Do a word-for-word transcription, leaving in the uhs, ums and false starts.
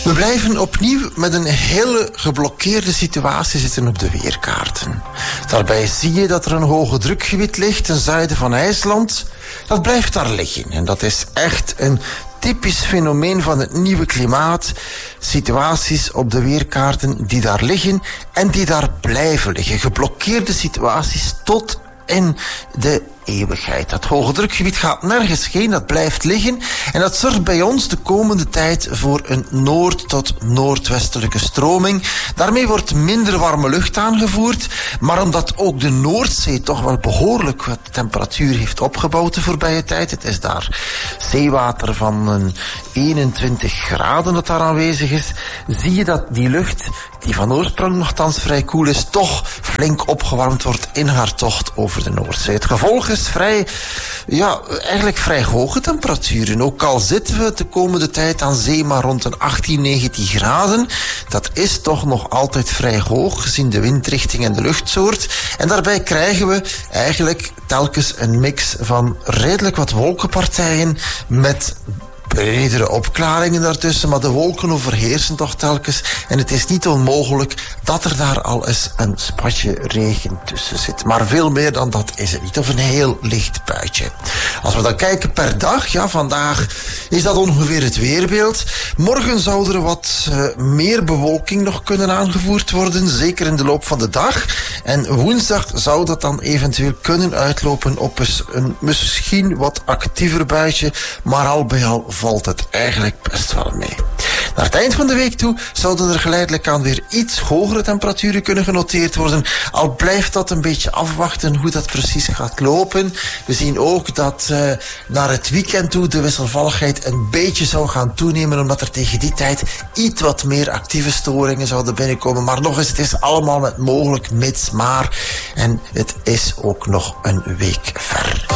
We blijven opnieuw met een hele geblokkeerde situatie zitten op de weerkaarten. Daarbij zie je dat er een hoge drukgebied ligt ten zuiden van IJsland. Dat blijft daar liggen en dat is echt een typisch fenomeen van het nieuwe klimaat. Situaties op de weerkaarten die daar liggen en die daar blijven liggen. Geblokkeerde situaties tot in de eeuwigheid. Dat hoge drukgebied gaat nergens heen, dat blijft liggen en dat zorgt bij ons de komende tijd voor een noord- tot noordwestelijke stroming. Daarmee wordt minder warme lucht aangevoerd, maar omdat ook de Noordzee toch wel behoorlijk wat temperatuur heeft opgebouwd de voorbije tijd, het is daar zeewater van een eenentwintig graden dat daar aanwezig is, zie je dat die lucht, die van oorsprong nogthans vrij koel is, toch flink opgewarmd wordt in haar tocht over de Noordzee. Het gevolg is vrij, ja, eigenlijk vrij hoge temperaturen. Ook al zitten we de komende tijd aan zee maar rond een achttien, negentien graden, dat is toch nog altijd vrij hoog gezien de windrichting en de luchtsoort. En daarbij krijgen we eigenlijk telkens een mix van redelijk wat wolkenpartijen met bredere opklaringen daartussen, maar de wolken overheersen toch telkens en het is niet onmogelijk dat er daar al eens een spatje regen tussen zit. Maar veel meer dan dat is het niet, of een heel licht buitje. Als we dan kijken per dag, ja, vandaag is dat ongeveer het weerbeeld. Morgen zou er wat uh, meer bewolking nog kunnen aangevoerd worden, zeker in de loop van de dag. En woensdag zou dat dan eventueel kunnen uitlopen op eens een misschien wat actiever buitje, maar al bij al valt het eigenlijk best wel mee. Naar het eind van de week toe zouden er geleidelijk aan weer iets hogere temperaturen kunnen genoteerd worden. Al blijft dat een beetje afwachten hoe dat precies gaat lopen. We zien ook dat uh, naar het weekend toe de wisselvalligheid een beetje zou gaan toenemen, omdat er tegen die tijd iets wat meer actieve storingen zouden binnenkomen. Maar nog eens, het is allemaal met mogelijk mits maar. En het is ook nog een week ver.